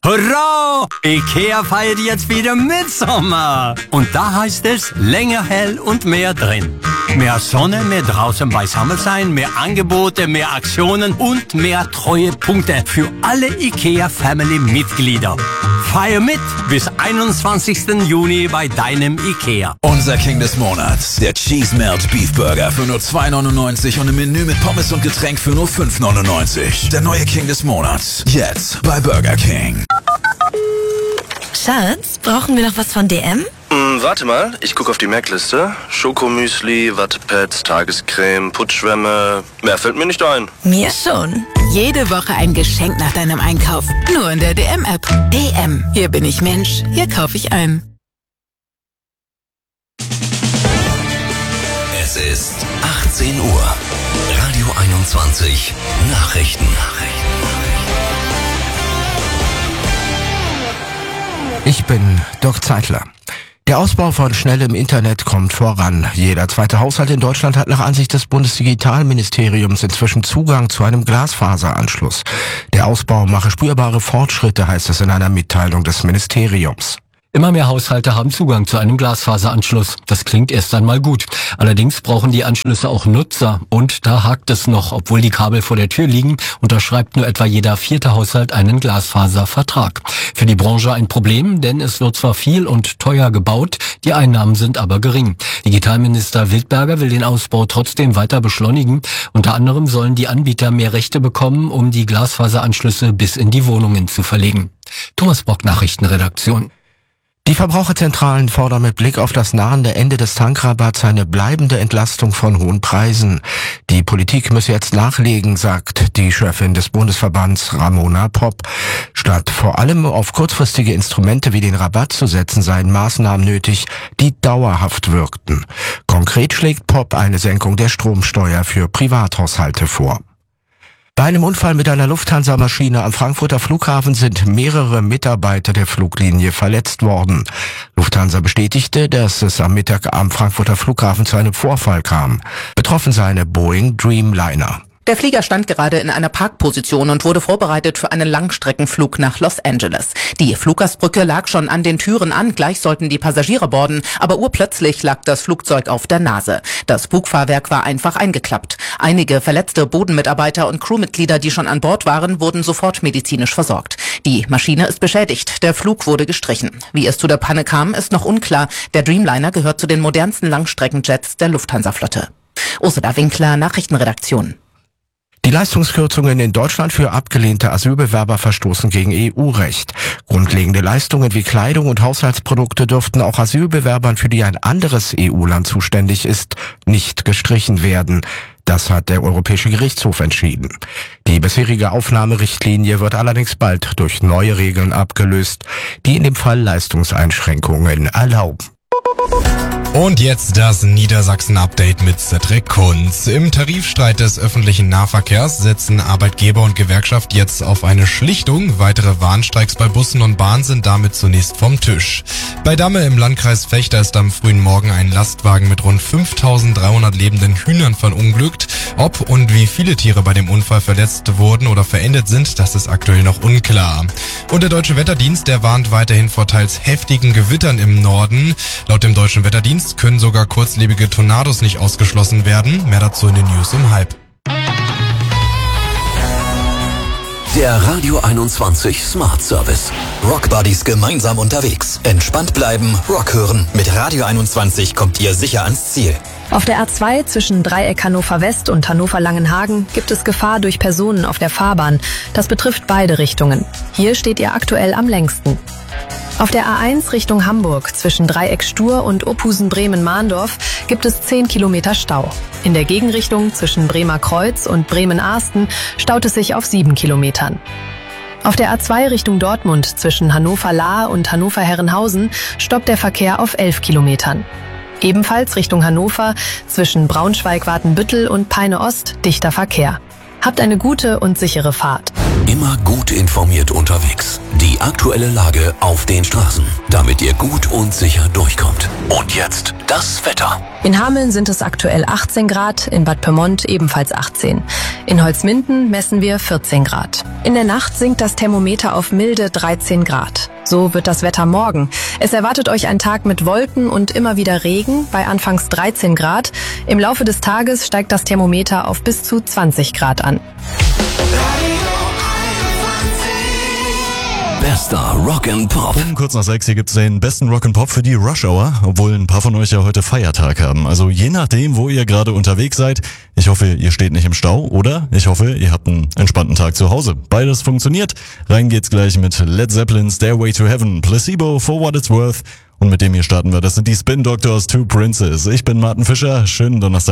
Hurra! IKEA feiert jetzt wieder Mitsommer. Und da heißt es länger hell und mehr drin. Mehr Sonne, mehr draußen beisammen sein, mehr Angebote, mehr Aktionen und mehr Treuepunkte für alle IKEA-Family-Mitglieder. Feier mit bis 21. Juni bei deinem IKEA. Unser King des Monats, der Cheese Melt Beef Burger für nur 2,99 und im Menü mit Pommes und Getränk für nur 5,99. Der neue King des Monats, jetzt bei Burger King. Schatz, brauchen wir noch was von DM? Warte mal, ich gucke auf die Merkliste. Schokomüsli, Wattepads, Tagescreme, Putzschwämme. Mehr fällt mir nicht ein. Mir schon. Jede Woche ein Geschenk nach deinem Einkauf. Nur in der DM-App. DM. Hier bin ich Mensch. Hier kaufe ich ein. Es ist 18 Uhr. Radio 21 Nachrichten. Ich bin Dirk Zeitler. Der Ausbau von schnellem Internet kommt voran. Jeder zweite Haushalt in Deutschland hat nach Ansicht des Bundesdigitalministeriums inzwischen Zugang zu einem Glasfaseranschluss. Der Ausbau mache spürbare Fortschritte, heißt es in einer Mitteilung des Ministeriums. Immer mehr Haushalte haben Zugang zu einem Glasfaseranschluss. Das klingt erst einmal gut. Allerdings brauchen die Anschlüsse auch Nutzer. Und da hakt es noch. Obwohl die Kabel vor der Tür liegen, unterschreibt nur etwa jeder 4. Haushalt einen Glasfaservertrag. Für die Branche ein Problem, denn es wird zwar viel und teuer gebaut, die Einnahmen sind aber gering. Digitalminister Wildberger will den Ausbau trotzdem weiter beschleunigen. Unter anderem sollen die Anbieter mehr Rechte bekommen, um die Glasfaseranschlüsse bis in die Wohnungen zu verlegen. Thomas Bock, Nachrichtenredaktion. Die Verbraucherzentralen fordern mit Blick auf das nahende Ende des Tankrabatts eine bleibende Entlastung von hohen Preisen. Die Politik müsse jetzt nachlegen, sagt die Chefin des Bundesverbands Ramona Popp. Statt vor allem auf kurzfristige Instrumente wie den Rabatt zu setzen, seien Maßnahmen nötig, die dauerhaft wirkten. Konkret schlägt Popp eine Senkung der Stromsteuer für Privathaushalte vor. Bei einem Unfall mit einer Lufthansa-Maschine am Frankfurter Flughafen sind mehrere Mitarbeiter der Fluglinie verletzt worden. Lufthansa bestätigte, dass es am Mittag am Frankfurter Flughafen zu einem Vorfall kam. Betroffen sei eine Boeing Dreamliner. Der Flieger stand gerade in einer Parkposition und wurde vorbereitet für einen Langstreckenflug nach Los Angeles. Die Fluggastbrücke lag schon an den Türen an, gleich sollten die Passagiere boarden, aber urplötzlich lag das Flugzeug auf der Nase. Das Bugfahrwerk war einfach eingeklappt. Einige verletzte Bodenmitarbeiter und Crewmitglieder, die schon an Bord waren, wurden sofort medizinisch versorgt. Die Maschine ist beschädigt, der Flug wurde gestrichen. Wie es zu der Panne kam, ist noch unklar. Der Dreamliner gehört zu den modernsten Langstreckenjets der Lufthansa-Flotte. Ursula Winkler, Nachrichtenredaktion. Die Leistungskürzungen in Deutschland für abgelehnte Asylbewerber verstoßen gegen EU-Recht. Grundlegende Leistungen wie Kleidung und Haushaltsprodukte dürften auch Asylbewerbern, für die ein anderes EU-Land zuständig ist, nicht gestrichen werden. Das hat der Europäische Gerichtshof entschieden. Die bisherige Aufnahmerichtlinie wird allerdings bald durch neue Regeln abgelöst, die in dem Fall Leistungseinschränkungen erlauben. Und jetzt das Niedersachsen-Update mit Cedric Kunz. Im Tarifstreit des öffentlichen Nahverkehrs setzen Arbeitgeber und Gewerkschaft jetzt auf eine Schlichtung. Weitere Warnstreiks bei Bussen und Bahn sind damit zunächst vom Tisch. Bei Damme im Landkreis Vechta ist am frühen Morgen ein Lastwagen mit rund 5.300 lebenden Hühnern verunglückt. Ob und wie viele Tiere bei dem Unfall verletzt wurden oder verendet sind, das ist aktuell noch unklar. Und der Deutsche Wetterdienst, der warnt weiterhin vor teils heftigen Gewittern im Norden. Laut dem Deutschen Wetterdienst können sogar kurzlebige Tornados nicht ausgeschlossen werden. Mehr dazu in den News um 12:30. Der Radio 21 Smart Service. Rock Buddies gemeinsam unterwegs. Entspannt bleiben, Rock hören. Mit Radio 21 kommt ihr sicher ans Ziel. Auf der A2 zwischen Dreieck Hannover West und Hannover Langenhagen gibt es Gefahr durch Personen auf der Fahrbahn. Das betrifft beide Richtungen. Hier steht ihr aktuell am längsten. Auf der A1 Richtung Hamburg zwischen Dreieck Stur und Ophusen-Bremen-Mahndorf gibt es 10 Kilometer Stau. In der Gegenrichtung zwischen Bremer Kreuz und Bremen-Ahsten staut es sich auf 7 Kilometern. Auf der A2 Richtung Dortmund zwischen Hannover-Lahr und Hannover-Herrenhausen stoppt der Verkehr auf 11 Kilometern. Ebenfalls Richtung Hannover zwischen Braunschweig-Watenbüttel und Peine Ost dichter Verkehr. Habt eine gute und sichere Fahrt. Immer gut informiert unterwegs. Die aktuelle Lage auf den Straßen, damit ihr gut und sicher durchkommt. Und jetzt das Wetter. In Hameln sind es aktuell 18 Grad, in Bad Pyrmont ebenfalls 18. In Holzminden messen wir 14 Grad. In der Nacht sinkt das Thermometer auf milde 13 Grad. So wird das Wetter morgen. Es erwartet euch ein Tag mit Wolken und immer wieder Regen bei anfangs 13 Grad. Im Laufe des Tages steigt das Thermometer auf bis zu 20 Grad an. Bester Rock'n'Pop. Kurz nach 6 hier gibt's den besten Rock'n'Pop für die Rush Hour, obwohl ein paar von euch ja heute Feiertag haben. Also je nachdem, wo ihr gerade unterwegs seid. Ich hoffe, ihr steht nicht im Stau oder ich hoffe, ihr habt einen entspannten Tag zu Hause. Beides funktioniert. Rein geht's gleich mit Led Zeppelin, Stairway to Heaven, Placebo, For What It's Worth. Und mit dem hier starten wir. Das sind die Spin Doctors, Two Princes. Ich bin Martin Fischer. Schönen Donnerstag.